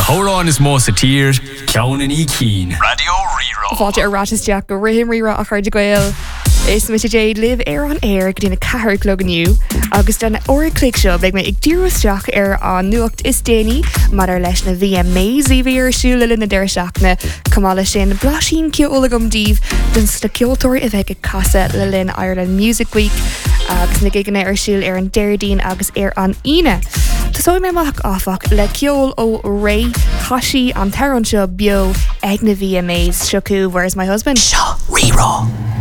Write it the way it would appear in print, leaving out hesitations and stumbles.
chomhrán is mó sa tír, ceann in í cín. Radio Rerá. Fáilte ar rátasteach go rihim rira a chuirde gail. Is mi sé Jade live an air go dtína cahar cloganiu agus den orra clic seo beag me ag dúrasteach an nuacht is déine mar ar leis na VMAs i bhí ar siúla lena deir seachna cumála sin blasín ceolagam díomh den sta ceoltóir a bheith casa le linn Ireland Music Week agus na giganna ar siúl ar an deirdín agus ar an ine. Tasóid mé maach áfach le ceol ó Ray Hashi an taran seo bio ag na VMAs Shoku, where's my husband? Seo Rerá.